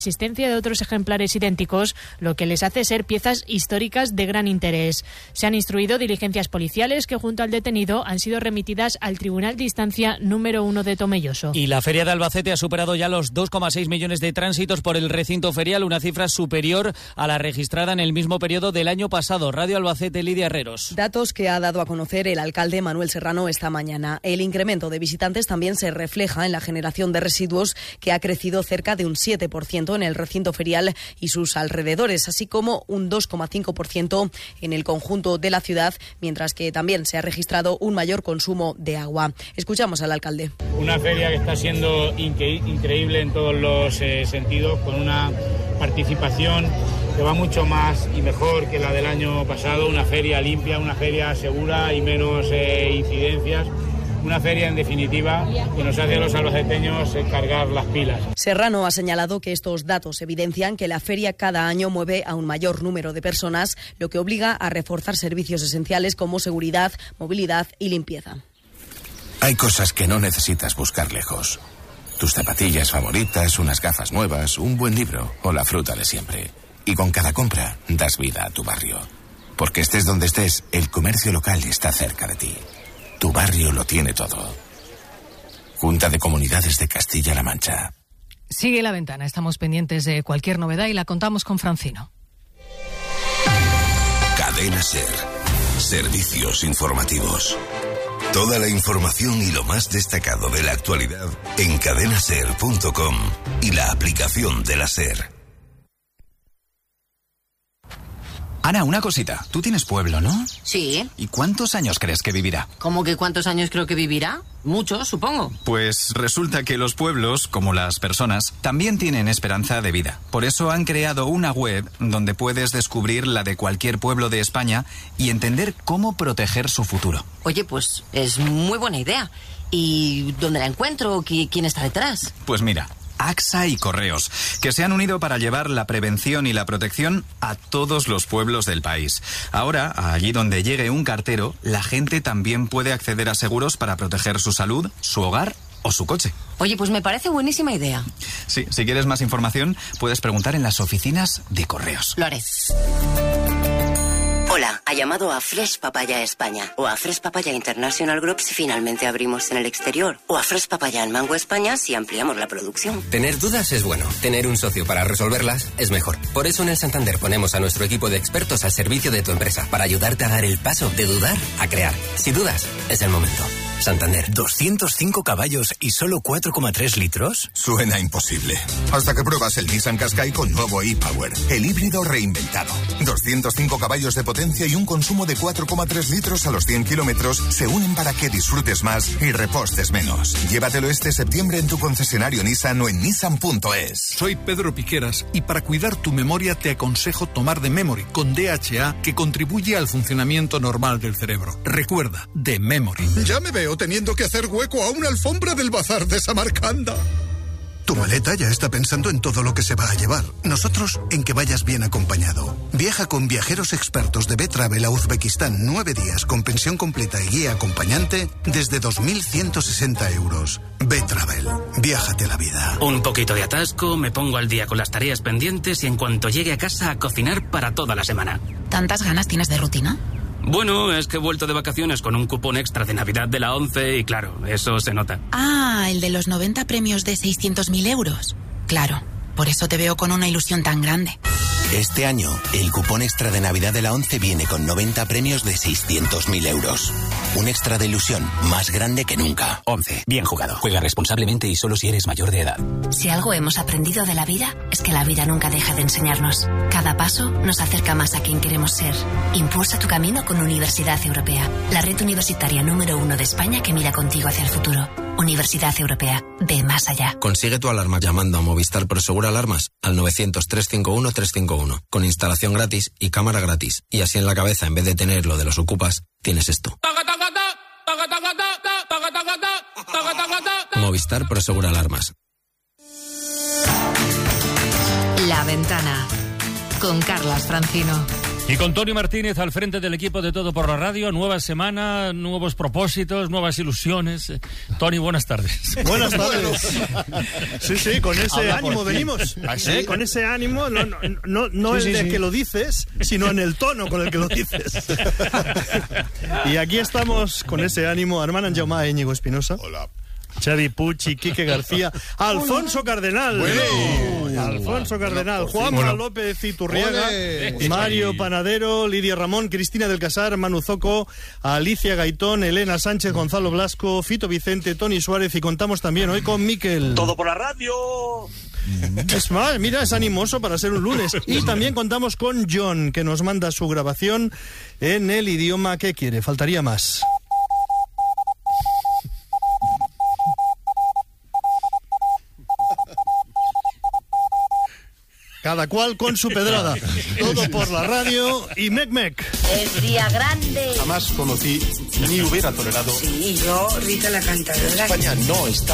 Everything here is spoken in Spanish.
existencia de otros ejemplares idénticos, lo que les hace ser piezas históricas de gran interés. Se han instruido diligencias policiales que junto al detenido han sido remitidas al Tribunal de Instancia número 1 de Tomelloso. Y la Feria de Albacete ha superado ya los 2,6 millones de tránsitos por el recinto ferial, una cifra superior a la registrada en el mismo periodo del año pasado. Radio Albacete, Lidia Herreros. Datos que ha dado a conocer el alcalde Manuel Serrano esta mañana. El incremento de visitantes también se refleja en la generación de residuos, que ha crecido cerca de un 7% en el recinto ferial y sus alrededores, así como un 2,5% en el conjunto de la ciudad, mientras que también se ha registrado un mayor consumo de agua. Escuchamos al alcalde. Una feria que está siendo increíble en todos los sentidos, con una participación que va mucho más y mejor que la del año pasado, una feria limpia, una feria segura y menos incidencias. Una feria, en definitiva, que nos hace a los albaceteños cargar las pilas. Serrano ha señalado que estos datos evidencian que la feria cada año mueve a un mayor número de personas, lo que obliga a reforzar servicios esenciales como seguridad, movilidad y limpieza. Hay cosas que no necesitas buscar lejos. Tus zapatillas favoritas, unas gafas nuevas, un buen libro o la fruta de siempre. Y con cada compra das vida a tu barrio. Porque estés donde estés, el comercio local está cerca de ti. Tu barrio lo tiene todo. Junta de Comunidades de Castilla-La Mancha. Sigue La Ventana. Estamos pendientes de cualquier novedad y la contamos con Francino. Cadena SER. Servicios informativos. Toda la información y lo más destacado de la actualidad en cadenaser.com y la aplicación de la SER. Ana, una cosita. Tú tienes pueblo, ¿no? Sí. ¿Y cuántos años crees que vivirá? ¿Cómo que cuántos años creo que vivirá? Muchos, supongo. Pues resulta que los pueblos, como las personas, también tienen esperanza de vida. Por eso han creado una web donde puedes descubrir la de cualquier pueblo de España y entender cómo proteger su futuro. Oye, pues es muy buena idea. ¿Y dónde la encuentro? ¿Quién está detrás? Pues mira, AXA y Correos, que se han unido para llevar la prevención y la protección a todos los pueblos del país. Ahora, allí donde llegue un cartero, la gente también puede acceder a seguros para proteger su salud, su hogar o su coche. Oye, pues me parece buenísima idea. Sí, si quieres más información, puedes preguntar en las oficinas de Correos. Lo haré. Hola, ha llamado a Fresh Papaya España o a Fresh Papaya International Group si finalmente abrimos en el exterior, o a Fresh Papaya en Mango España si ampliamos la producción. Tener dudas es bueno, tener un socio para resolverlas es mejor. Por eso en el Santander ponemos a nuestro equipo de expertos al servicio de tu empresa para ayudarte a dar el paso de dudar a crear. Si dudas, es el momento. Santander. 205 caballos y solo 4,3 litros. Suena imposible. Hasta que pruebas el Nissan Qashqai con nuevo e-Power, el híbrido reinventado. 205 caballos de potencia y un consumo de 4,3 litros a los 100 kilómetros se unen para que disfrutes más y repostes menos. Llévatelo este septiembre en tu concesionario Nissan o en nissan.es. Soy Pedro Piqueras y para cuidar tu memoria te aconsejo tomar The Memory con DHA, que contribuye al funcionamiento normal del cerebro. Recuerda, The Memory. Ya me veo teniendo que hacer hueco a una alfombra del bazar de Samarcanda. Tu maleta ya está pensando en todo lo que se va a llevar. Nosotros en que vayas bien acompañado. Viaja con viajeros expertos de B-Travel a Uzbekistán 9 días con pensión completa y guía acompañante desde 2.160 euros. B-Travel. Viájate la vida. Un poquito de atasco, me pongo al día con las tareas pendientes y en cuanto llegue a casa a cocinar para toda la semana. ¿Tantas ganas tienes de rutina? Bueno, es que he vuelto de vacaciones con un cupón extra de Navidad de la 11 y claro, eso se nota. Ah, el de los 90 premios de 600.000 euros. Claro, por eso te veo con una ilusión tan grande. Este año, el cupón extra de Navidad de la 11 viene con 90 premios de 600.000 euros. Un extra de ilusión más grande que nunca. 11. Bien jugado. Juega responsablemente y solo si eres mayor de edad. Si algo hemos aprendido de la vida, es que la vida nunca deja de enseñarnos. Cada paso nos acerca más a quien queremos ser. Impulsa tu camino con Universidad Europea, la red universitaria número 1 de España que mira contigo hacia el futuro. Universidad Europea. Ve más allá. Consigue tu alarma llamando a Movistar Prosegur Alarmas al 900-351-351. Con instalación gratis y cámara gratis. Y así en la cabeza, en vez de tener lo de los ocupas, tienes esto. Movistar Prosegur Alarmas. La Ventana con Carlas Francino. Y con Tony Martínez al frente del equipo de Todo por la Radio, nueva semana, nuevos propósitos, nuevas ilusiones. Tony, buenas tardes. Buenas tardes. Sí, con ese ánimo venimos. ¿Sí? Con ese ánimo, no Sí, el de sí. que lo dices, sino en el tono con el que lo dices. Y aquí estamos con ese ánimo, Armand Anjaumá, Íñigo Espinosa. Hola. Xavi Puig, Quique García, Alfonso Cardenal. Bueno. Alfonso Cardenal, Hola. Juanma López Iturriaga, Ole. Mario Panadero, Lidia Ramón, Cristina del Casar, Manu Zoco, Alicia Gaitón, Elena Sánchez, Gonzalo Blasco, Fito Vicente, Tony Suárez y contamos también hoy con Miquel. Todo por la radio. Es más, mira, es animoso para ser un lunes. Y también contamos con John, que nos manda su grabación en el idioma que quiere. Faltaría más. Cada cual con su pedrada. Todo por la radio y Mec. Es día grande. Jamás conocí ni hubiera tolerado. Sí, yo, Rita la cantadora. España no está